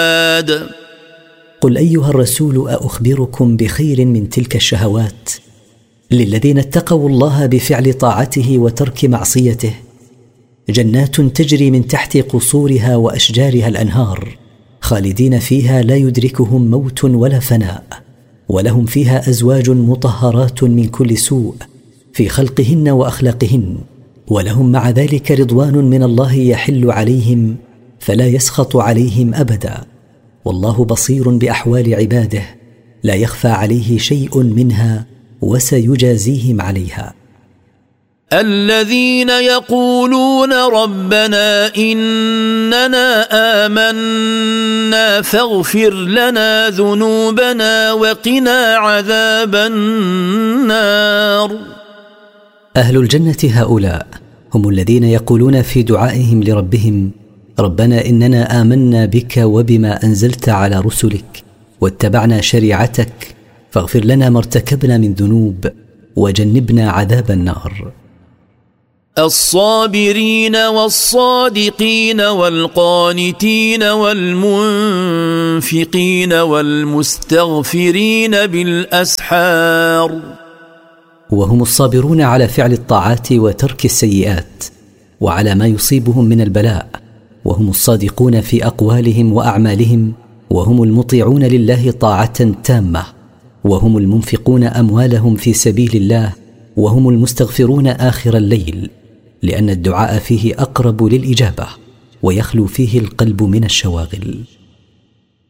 قل أيها الرسول أخبركم بخير من تلك الشهوات للذين اتقوا الله بفعل طاعته وترك معصيته، جنات تجري من تحت قصورها وأشجارها الأنهار، خالدين فيها لا يدركهم موت ولا فناء، ولهم فيها أزواج مطهرات من كل سوء في خلقهن وأخلاقهن، ولهم مع ذلك رضوان من الله يحل عليهم فلا يسخط عليهم أبدا، والله بصير بأحوال عباده لا يخفى عليه شيء منها وسيجازيهم عليها. الذين يقولون ربنا إننا آمنا فاغفر لنا ذنوبنا وقنا عذاب النار. أهل الجنة هؤلاء هم الذين يقولون في دعائهم لربهم: ربنا إننا آمنا بك وبما أنزلت على رسلك واتبعنا شريعتك فاغفر لنا ما ارتكبنا من ذنوب وجنبنا عذاب النار. الصابرين والصادقين والقانتين والمنفقين والمستغفرين بالأسحار. وهم الصابرون على فعل الطاعات وترك السيئات وعلى ما يصيبهم من البلاء، وهم الصادقون في أقوالهم وأعمالهم، وهم المطيعون لله طاعة تامة، وهم المنفقون أموالهم في سبيل الله، وهم المستغفرون آخر الليل، لأن الدعاء فيه أقرب للإجابة ويخلو فيه القلب من الشواغل.